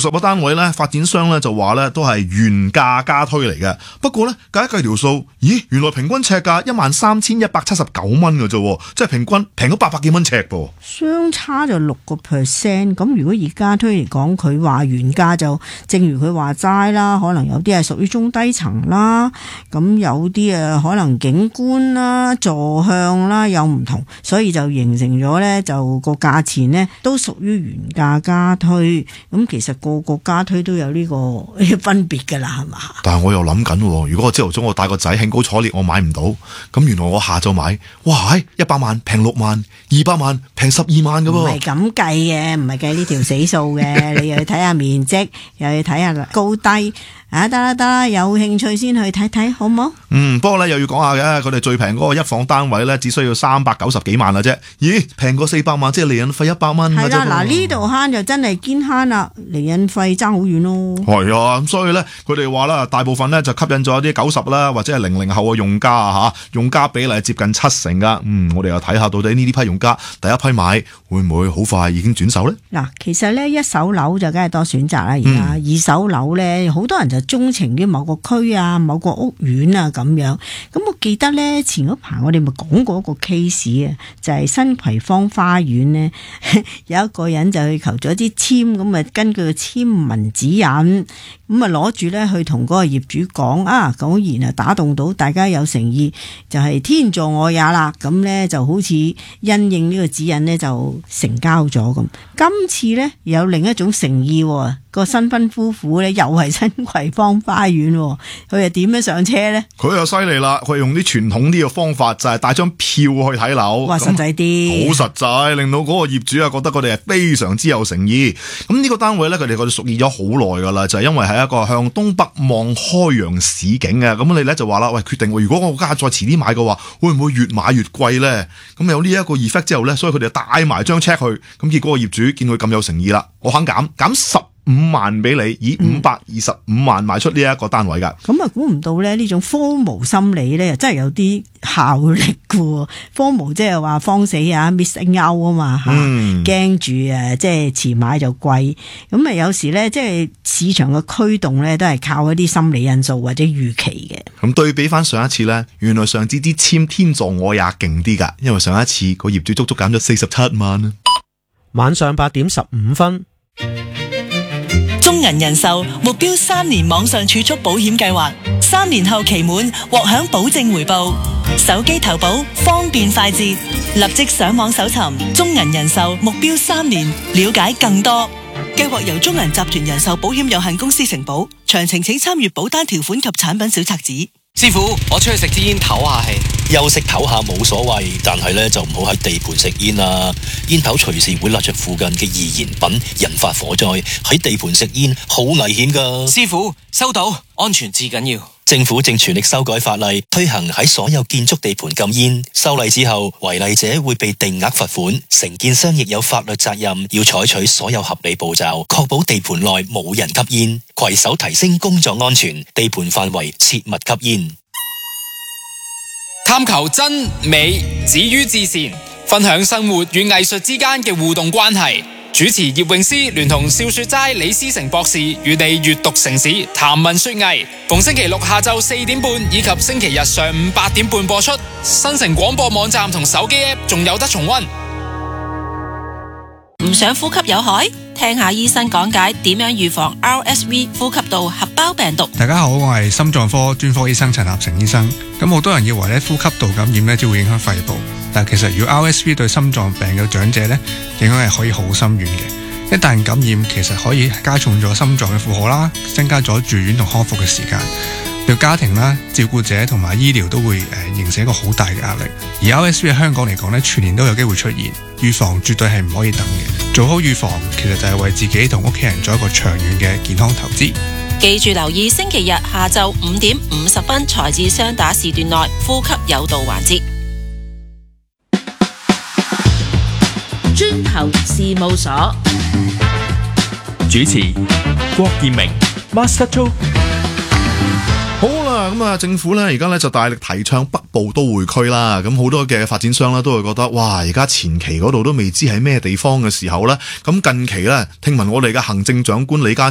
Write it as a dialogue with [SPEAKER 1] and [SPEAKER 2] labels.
[SPEAKER 1] 60個單位咧，發展商咧就話咧都係原價加推嚟嘅。不過咧計一計條數，咦，原來平均尺價13,179蚊嘅啫，即係平均平咗800幾蚊尺噃。
[SPEAKER 2] 相差就6%。咁如果而家推嚟講，佢話原價就正如佢話齋啦，可能有啲係屬於中低層啦，咁有啲可能景觀啦、坐向啦有唔同，所以就形成咗咧就個價錢呢都屬於原價加推。咁其實個個加推都有呢個分別噶啦，係嘛？但係
[SPEAKER 1] 我又諗緊，如果我朝頭早我帶個仔興高采烈，我買唔到，咁原來我下晝買，哇，100萬平6萬，200萬平12萬噶噃。唔係咁計嘅，唔係計呢條死數嘅，你又要睇下面積，又要睇下高低。得啦，有興趣先去睇睇，好唔好？不過咧又要講下嘅，佢哋最平嗰個一房單位咧，只需要390幾萬啦啫。咦，平過400萬，即係釐印費100蚊。係啦，嗱呢度慳就真係堅慳啦，釐印費爭好遠咯。係啊，咁所以咧，佢哋話啦，大部分咧就吸引咗啲90啦，或者係00後嘅用家啊，用家比例接近70%噶。我哋又睇下到底呢啲批用家第一批買會唔會好快已經轉手咧？嗱，其實咧一手樓就梗係多選擇啦，而家二手樓咧好多人就鍾情於某個區啊、某個屋苑啊咁樣。咁我記得咧前嗰排我哋咪講過一個 case 啊，就係新葵芳花園呢，有一個人就去求咗支簽，咁啊根據個簽文指引，咁啊攞住咧去同嗰個業主講啊，果然啊打動到大家有誠意，就係天助我也啦，咁咧就好似因應呢個指引咧就成交咗咁。今次咧有另一種誠意，個新婚夫婦咧又係新葵芳花園，佢又點樣上車咧？佢又犀利啦，佢用啲傳統啲嘅方法，就係帶張票去睇樓。哇，實際啲，好實際，令到嗰個業主啊覺得佢哋係非常之有誠意。咁呢個單位咧，佢哋熟意咗好耐噶啦，就係因為係一個向東北望開揚市景嘅。咁你咧就話啦，喂，決定如果我家再遲啲買嘅話，會唔會越買越貴咧？咁有呢一個 effect 之後咧，所以佢哋帶埋張 check 去。咁結果個業主見佢咁有誠意啦，我肯減15萬俾你，以525萬賣出呢一個單位噶。咁啊，估唔到咧呢種FOMO心理咧，又真係有啲效力噶。FOMO即係話慌死啊 ，missing out 啊嘛吓，驚住即係遲買就貴。咁啊，有時咧即係市場嘅驅動咧，都係靠一啲心理因素或者預期嘅。咁對比翻上一次咧，原來上次啲簽天助我也勁啲噶，因為上一次個業主足足減咗47萬啊。
[SPEAKER 3] 晚上8點15分。
[SPEAKER 4] 中銀人壽目標3年網上儲蓄保險計劃，3年後期滿獲享保證回報，手機投保方便快捷，立即上網搜尋中銀人壽目標3年，了解更多。計劃由中銀集團人壽保險有限公司承保，詳情請參閱保單條款及產品小冊子。
[SPEAKER 5] 師傅，我出去食支煙唞下氣。休息唞下冇所謂，但係咧就唔好喺地盤食煙啦。煙頭隨時會焫着附近嘅易燃品，引發火災。喺地盤食煙好危險噶。
[SPEAKER 6] 師傅，收到，安全至緊要。
[SPEAKER 5] 政府正全力修改法例，推行喺所有建築地盤禁煙。修例之後，違例者會被定額罰款，承建商亦有法律責任，要採取所有合理步驟，確保地盤內冇人吸煙，攜手提升工作安全，地盤範圍切勿吸煙。
[SPEAKER 6] 探求真美止於至善，分享生活與藝術之間嘅互動關係。主持葉詠詩聯同笑說齋李思成博士與你閱讀城市談文說藝，逢星期六下晝4點半以及星期日上午8點半播出。新城廣播網站同手機 app 仲有得重溫。
[SPEAKER 7] 唔想呼吸有害？聽下醫生講解點樣預防 RSV 呼吸道合胞病毒。
[SPEAKER 8] 大家好，我係心臟科專科醫生陳立成醫生。咁好多人以為咧呼吸道感染咧只會影響肺部，但其實如果 RSV 對心臟病嘅長者咧影響係可以好深遠嘅。一旦感染，其實可以加重咗心臟嘅負荷啦，增加咗住院同康復嘅時間。對家庭啦、照顧者同埋醫療都會形成一個好大嘅壓力。而 RSV 喺香港嚟講咧，全年都有機會出現，預防絕對係唔可以等嘅。做好預防，其實就係為自己同屋企人做一個長遠嘅健康投資。
[SPEAKER 7] 記住留意星期日下晝5點50分財智雙打時段內呼吸有道環節。
[SPEAKER 9] 磚頭事務所
[SPEAKER 10] 主持郭建明 Master Joe。
[SPEAKER 1] 好啦，咁啊，政府咧而家咧就大力提倡北部都會區啦，咁好多嘅發展商咧都會覺得，哇，而家前期嗰度都未知係咩地方嘅時候咧，咁近期咧聽聞我哋嘅行政長官李家